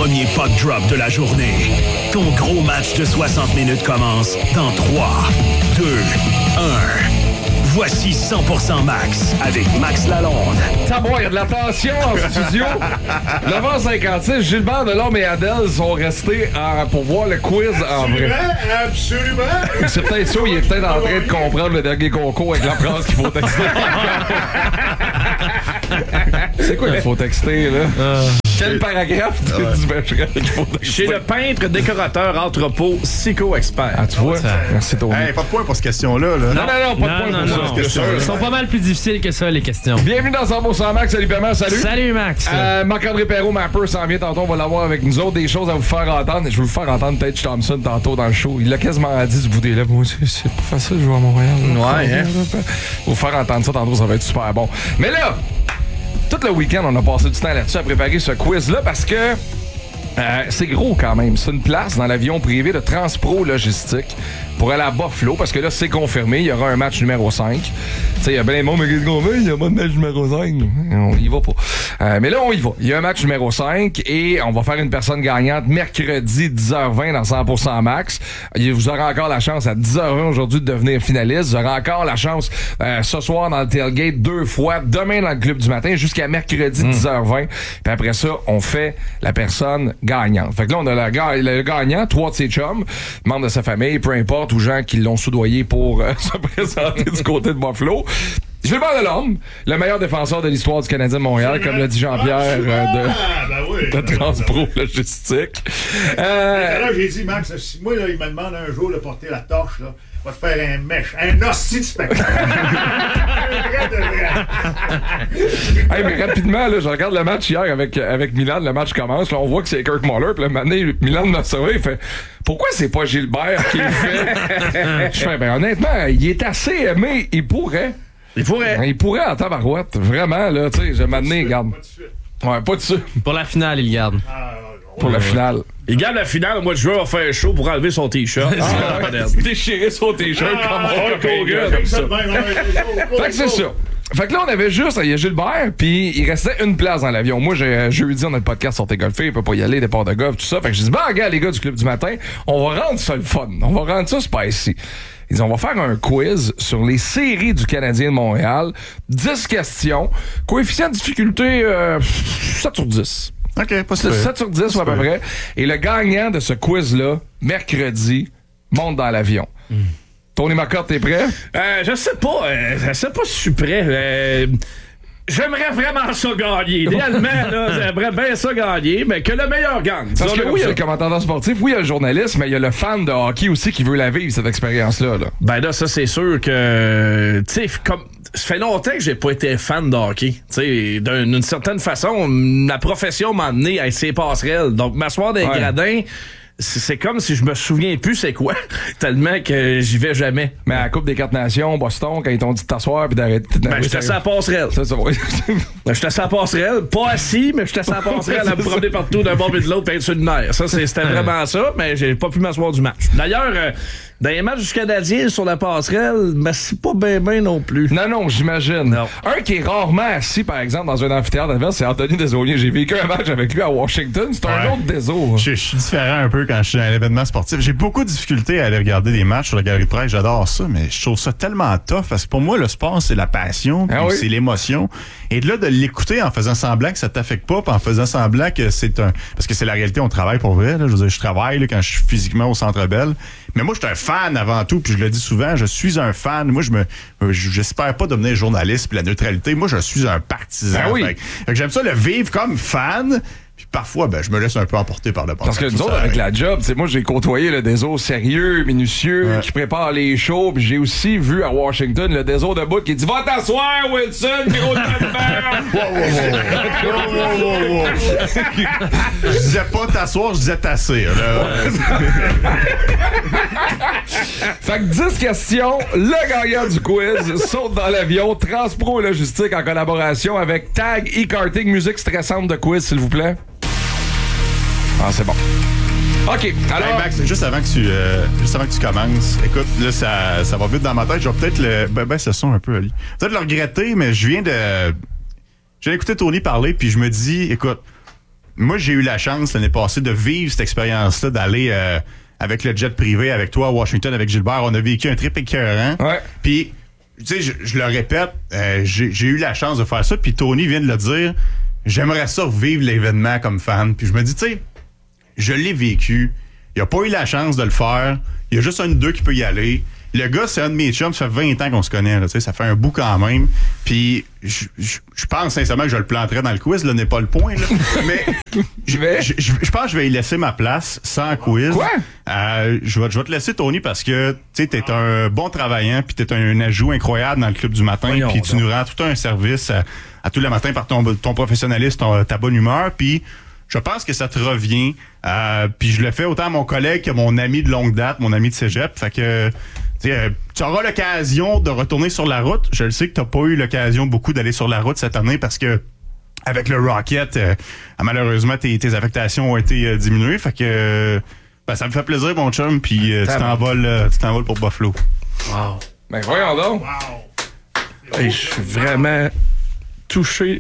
premier puck drop de la journée. Ton gros match de 60 minutes commence dans 3, 2, 1. Voici 100% Max avec Max Lalonde. Il y a de la tension en studio. 9h56, Gilbert Delorme et Adèle sont restés pour voir le quiz en vrai. Absolument! C'est peut-être ça, il est peut-être en train de comprendre le dernier concours avec la phrase qu'il faut texter. C'est quoi qu'il faut texter, là? Quel paragraphe du Bergeron qu'il faut texter? Chez le peintre, décorateur, entrepôt, psycho-expert. Ah, tu vois? Merci, Tony. Hey, pas de point pour cette question-là. Là. Non, pas de point pour ça. Ils sont pas mal plus difficiles que ça, les questions. Bienvenue dans 100% Max. Salut, Paiement. Salut. Salut, Max. Marc-André Perrault, Mapper, s'en vient tantôt. On va l'avoir avec nous autres. Des choses à vous faire entendre. Je vais vous faire entendre Tage Thompson tantôt dans le show. Il l'a quasiment dit ce bout là. Moi, c'est pas facile de jouer à Montréal. Ouais, hein? Vous faire entendre ça tantôt, ça va être super bon. Mais là, tout le week-end, on a passé du temps là-dessus à préparer ce quiz-là parce que c'est gros quand même. C'est une place dans l'avion privé de Transpro Logistique pour aller à Buffalo, parce que là, c'est confirmé, il y aura un match numéro 5. Tu sais, il y a bien des mots, mais qu'est-ce qu'on fait? Il n'y a pas de match numéro 5. On y va pas. Mais là, on y va. Il y a un match numéro 5 et on va faire une personne gagnante mercredi 10h20 dans 100% Max. Vous aurez encore la chance à 10h20 aujourd'hui de devenir finaliste. Vous aurez encore la chance ce soir dans le tailgate 2 fois, demain dans le club du matin jusqu'à mercredi 10h20. Puis après ça, on fait la personne gagnante. Fait que là, on a le gagnant, 3 de ses chums, membres de sa famille, peu importe, ou gens qui l'ont soudoyé pour se présenter du côté de Buffalo. Gilbert Delorme, le meilleur défenseur de l'histoire du Canadien de Montréal, comme l'a dit Jean-Pierre de Transpro Logistique. Là, j'ai dit, Max, si moi, là, il me demande un jour de porter la torche, là, va te faire un hostie de spectacle. Hey, mais rapidement, là, je regarde le match hier avec Milan, le match commence, là, on voit que c'est Kirk Muller, puis là, maintenant, Milan m'a sauvé, il fait « Pourquoi c'est pas Gilbert qui le fait? » Je fais « Ben honnêtement, il est assez aimé, il pourrait. » Il pourrait en tabarouette, vraiment, là, tu sais, je m'amener, regarde. Pas de suite. Ouais, pas de ça. Pour la finale, il garde. Pour la finale. Il garde la finale, au mois de juin, on va faire un show pour enlever son t-shirt. Déchirer son t-shirt comme Hulk Hogan, comme ça. Fait que c'est ça. Fait que là, on avait juste, il y a Gilbert, puis il restait une place dans l'avion. Moi, jeudi, on a le podcast Sortez golfer, il peut pas y aller, départ de golf, tout ça. Fait que je dis, gars, les gars du club du matin, on va rendre ça le fun. On va rendre ça spicy. Ils disent, on va faire un quiz sur les séries du Canadien de Montréal. 10 questions. Coefficient de difficulté, 7 sur 10. OK, pas sûr. 7 sur 10, ou à peu près. Et le gagnant de ce quiz-là, mercredi, monte dans l'avion. Tony Marcotte, t'es prêt? Je sais pas si je suis prêt. J'aimerais vraiment ça gagner. Idéalement, là, j'aimerais bien ça gagner, mais que le meilleur gagne. Parce que oui, il y a le commentateur sportif, oui, il y a le journaliste, mais il y a le fan de hockey aussi qui veut la vivre, cette expérience-là. Là. Ben là, ça, c'est sûr que, tu sais, comme, ça fait longtemps que j'ai pas été fan de hockey. Tu sais, d'une certaine façon, la profession m'a amené à essayer passerelle. Donc, m'asseoir dans les gradins, c'est comme si je me souviens plus c'est quoi, tellement que j'y vais jamais. Mais à la Coupe des 4 Nations, Boston, quand ils t'ont dit de t'asseoir puis d'arrêter... Ben, j'étais assis à la passerelle. C'est ça, oui. J'étais assis à la passerelle, pas assis, mais j'étais assis à la passerelle à me promener partout d'un bord et de l'autre pour être sur le nerf. Ça, c'était vraiment ça, mais j'ai pas pu m'asseoir du match. D'ailleurs, dans les matchs du Canadien sur la passerelle, mais c'est pas bien non plus. Non, j'imagine. Non. Un qui est rarement assis, par exemple, dans un amphithéâtre adverse, c'est Anthony Desaulniers. J'ai vécu un match avec lui à Washington. C'est un autre Desault. Je suis différent un peu quand je suis dans un événement sportif. J'ai beaucoup de difficultés à aller regarder des matchs sur la galerie de presse. J'adore ça, mais je trouve ça tellement tough parce que pour moi, le sport, c'est la passion, c'est l'émotion. Et de là, de l'écouter en faisant semblant que ça t'affecte pas, puis en faisant semblant que c'est un... Parce que c'est la réalité, on travaille pour vrai. Là. Je veux dire, je travaille là, quand je suis physiquement au Centre Bell. Mais moi, je suis un fan avant tout, puis je le dis souvent, je suis un fan. Moi, j'espère pas devenir journaliste, puis la neutralité. Moi, je suis un partisan. Ben oui. Fait que j'aime ça le vivre comme fan. Puis parfois, je me laisse un peu emporter par le passé. Parce que nous autres, avec la job, moi, j'ai côtoyé le Desault sérieux, minutieux, qui prépare les shows. Puis j'ai aussi vu à Washington le Desault debout qui dit « Va t'asseoir, Wilson, gros wow. Je disais pas t'asseoir, je disais tasser. Fait que 10 questions, le gagnant du quiz saute dans l'avion, Transpro Logistique en collaboration avec Tag e-Karting, musique stressante de quiz, s'il vous plaît. Ah, c'est bon. OK, alors... Hey Max, juste avant que tu commences, écoute, là, ça va vite dans ma tête. Je vais peut-être ce son un peu, Ali. Peut-être le regretter, mais je viens d'écouter Tony parler, puis je me dis, écoute, moi, j'ai eu la chance l'année passée de vivre cette expérience-là, d'aller avec le jet privé, avec toi à Washington, avec Gilbert. On a vécu un trip écœurant. Ouais. Puis, tu sais, je le répète, j'ai eu la chance de faire ça. Puis Tony vient de le dire. J'aimerais ça revivre l'événement comme fan. Puis je me dis, tu sais, je l'ai vécu. Il a pas eu la chance de le faire. Il y a juste un de deux qui peut y aller. Le gars, c'est un de mes chums. Ça fait 20 ans qu'on se connaît. Là, ça fait un bout quand même. Puis je pense sincèrement que je le planterais dans le quiz. Là n'est pas le point. Là. Mais je pense que je vais y laisser ma place sans quiz. Quoi? Je vais te laisser, Tony, parce que tu es un bon travaillant. Puis tu es un ajout incroyable dans le club du matin. Puis tu nous rends tout un service à tous les matins par ton professionnalisme, ta bonne humeur. Puis je pense que ça te revient. Puis je le fais autant à mon collègue que mon ami de longue date, mon ami de cégep. Fait que tu auras l'occasion de retourner sur la route. Je le sais que tu n'as pas eu l'occasion beaucoup d'aller sur la route cette année parce que avec le Rocket, malheureusement, tes affectations ont été diminuées. Fait que ça me fait plaisir, mon chum. Puis tu t'envoles pour Buffalo. Wow. Ben voyons donc. Wow. Hey, je suis vraiment touché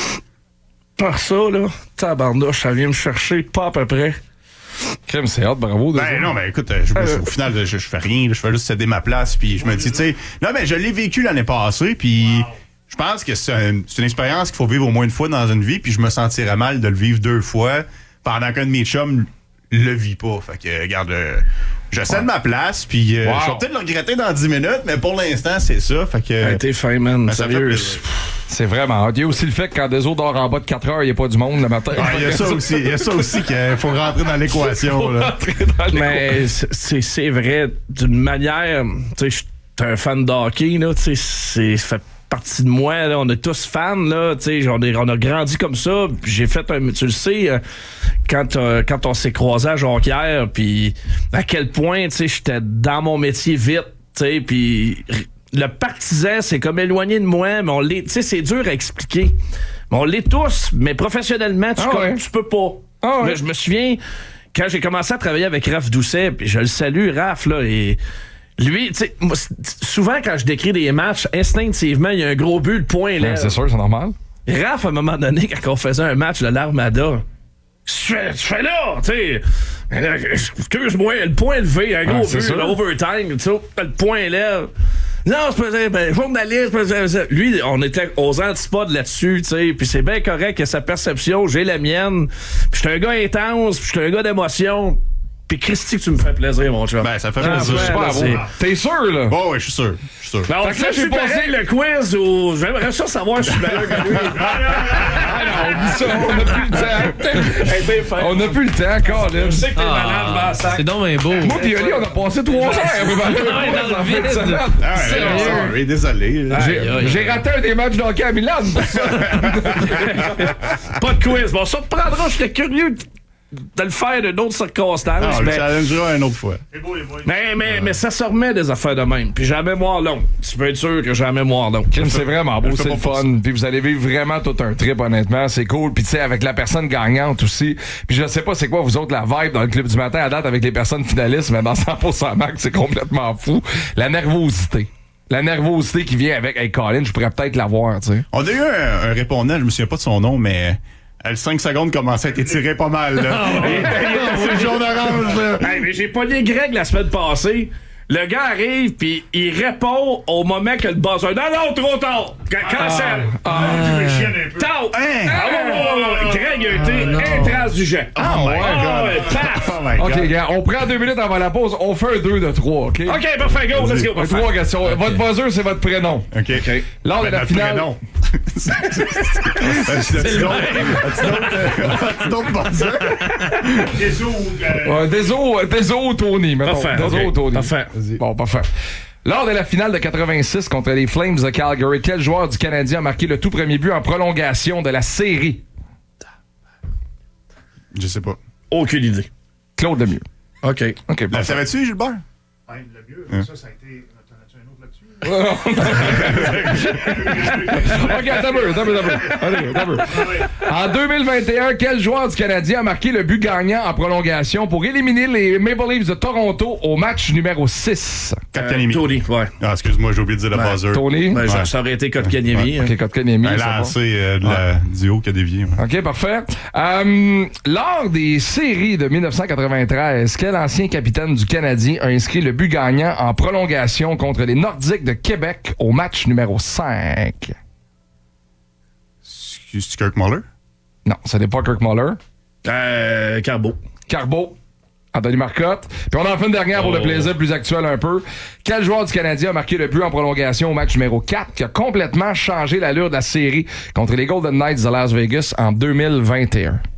par ça, là. Tabarnouche, ça vient me chercher pas à peu près. Crème, c'est hâte, bravo. Non, mais écoute, au final, je fais rien. Je fais juste céder ma place. Puis je me dis, tu sais, non, mais je l'ai vécu l'année passée. Puis je pense que c'est une expérience qu'il faut vivre au moins une fois dans une vie. Puis je me sentirais mal de le vivre 2 fois pendant qu'un de mes chums le vit pas. Fait que, regarde, je cède ma place. Puis je vais peut-être le regretter dans 10 minutes. Mais pour l'instant, c'est ça. Fait que. T'es fin, man. Sérieux. C'est vraiment. Il y a aussi le fait que quand Deso dort en bas de 4 heures, il n'y a pas du monde le matin. Il y a ça aussi qu'il faut rentrer dans l'équation. Mais c'est vrai, d'une manière, tu sais, je suis un fan de hockey, là, tu sais, ça fait partie de moi, là, on est tous fans, là, tu sais, on a grandi comme ça, j'ai fait tu le sais, quand on s'est croisés à Jonquière, puis à quel point, tu sais, j'étais dans mon métier vite, tu sais, puis le partisan, c'est comme éloigné de moi, mais tu sais, c'est dur à expliquer. Mais on l'est tous, mais professionnellement, tu peux pas. Mais je me souviens, quand j'ai commencé à travailler avec Raph Doucet, puis je le salue, Raph, là, et lui, tu sais, souvent, quand je décris des matchs, instinctivement, il y a un gros but, le point là. C'est sûr, c'est normal. Raph, à un moment donné, quand on faisait un match de l'Armada, tu fais là, tu sais. Excuse-moi, le point levé, un gros but, l'overtime, tu sais, le point là. Non, c'est pas journaliste, lui, on était aux antipodes là-dessus, tu sais, puis c'est bien correct que sa perception, j'ai la mienne, puis j'étais un gars intense, puis j'étais un gars d'émotion, puis Christy, que tu me fais plaisir, mon chat. Ben, ça fait plaisir. T'es sûr, là? Bon, oui, je suis sûr. Ben, on fait j'ai passé le quiz où j'aimerais ça savoir si je suis meilleur que lui. On n'a plus le temps. On n'a plus le temps, encore, là. Je sais que t'es malade, Vincent. C'est donc bien beau. Moi pis Oli, on a passé 3 heures. Désolé. J'ai raté un des matchs d'hockey à Milan. Pas de quiz. Bon, ça te prendra, j'étais curieux de le faire d'une autre circonstance. On le challengera une autre fois. Mais ça se remet des affaires de même. Puis j'ai la mémoire longue. Tu peux être sûr que j'ai la mémoire longue. C'est vraiment beau, c'est le fun. Puis vous allez vivre vraiment tout un trip, honnêtement. C'est cool. Puis tu sais, avec la personne gagnante aussi. Puis je sais pas c'est quoi, vous autres, la vibe dans le club du matin à date avec les personnes finalistes, mais dans 100% Max, c'est complètement fou. La nervosité qui vient avec Colin, je pourrais peut-être l'avoir, tu sais. On a eu un répondant, je me souviens pas de son nom, mais le 5 secondes commençait à être étiré pas mal, là. C'est le jaune orange, là. Hey, mais j'ai pogné Greg la semaine passée. Le gars arrive, puis il répond au moment que le buzzer. Non, trop tard! Cancel! Tard! Greg a été intransigeant. Paf! OK, gars, on prend 2 minutes avant la pause. On fait un 2 de 3, OK? OK, parfait, go, let's go. 3 questions. Votre buzzer, c'est votre prénom. OK. Lors de la finale... As-tu d'autres buzzers? Deso ou Tony, mettons. Deso ou Tony. Parfait. Bon, parfait. Lors de la finale de 86 contre les Flames de Calgary, quel joueur du Canadien a marqué le tout premier but en prolongation de la série? Je sais pas. Aucune idée. Claude Lemieux. OK. Savais-tu, Gilbert? Le mieux, ça a été notre OK, attends un peu. En 2021, quel joueur du Canadien a marqué le but gagnant en prolongation pour éliminer les Maple Leafs de Toronto au match numéro 6? Tony, ouais. Ah, excuse-moi, j'ai oublié de dire le buzzer. Tony? Ça aurait été Kotkaniemi. OK, Kotkaniemi. Un lancé du haut qui a dévié. OK, parfait. Lors des séries de 1993, quel ancien capitaine du Canadien a inscrit le but gagnant en prolongation contre les Nordiques de Québec au match numéro 5? C'est Kirk Muller? Non, ce n'est pas Kirk Muller. Carbeau. Anthony Marcotte. Puis on en fait une dernière pour le plaisir plus actuel un peu. Quel joueur du Canadien a marqué le but en prolongation au match numéro 4 qui a complètement changé l'allure de la série contre les Golden Knights de Las Vegas en 2021?